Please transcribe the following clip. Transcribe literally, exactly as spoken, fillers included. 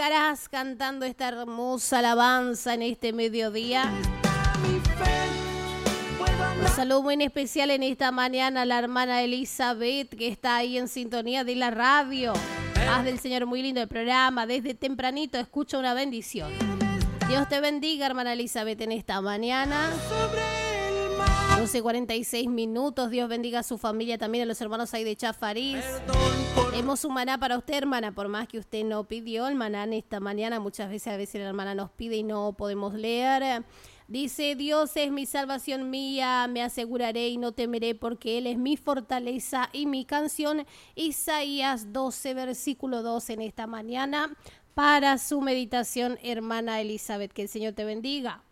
estarás cantando esta hermosa alabanza en este mediodía. Un saludo muy especial en esta mañana a la hermana Elizabeth, que está ahí en sintonía de la radio. Haz del Señor muy lindo el programa. Desde tempranito escucha una bendición. Dios te bendiga, hermana Elizabeth, en esta mañana. doce cuarenta y seis minutos. Dios bendiga a su familia, también a los hermanos ahí de Chafariz. Tenemos un maná para usted, hermana, por más que usted no pidió el maná en esta mañana. Muchas veces a veces la hermana nos pide y no podemos leer. Dice: Dios es mi salvación mía, me aseguraré y no temeré, porque Él es mi fortaleza y mi canción. Isaías doce, versículo dos en esta mañana. Para su meditación, hermana Elizabeth, que el Señor te bendiga.